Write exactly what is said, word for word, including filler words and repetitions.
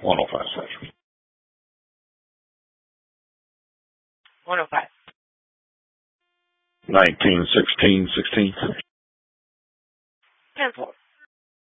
one oh five, sir. one oh five. Nineteen, sixteen, sixteen. ten four.